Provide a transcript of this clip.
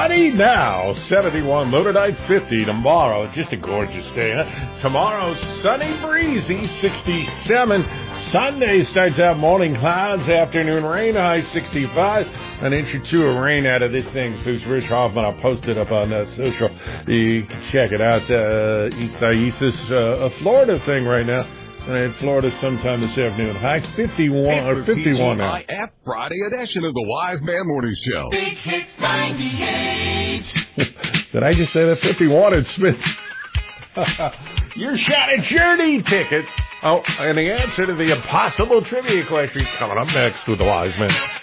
sunny now, 71, low tonight 50. Tomorrow, just a gorgeous day, huh? Tomorrow, sunny, breezy, 67. Sunday starts out morning clouds, afternoon rain, high 65. An inch or two of rain out of this thing. Who's Rich Hoffman? I'll post it up on social. You can check it out. Isaias, a Florida thing right now. In Florida sometime this afternoon. High 51 or 51 now. F Friday edition of the Wise Man Morning Show. Big Hits 98. Did I just say that? 51 at Smith. Your shot at Journey tickets. Oh, and the answer to the impossible trivia question coming up next with the Wise Man.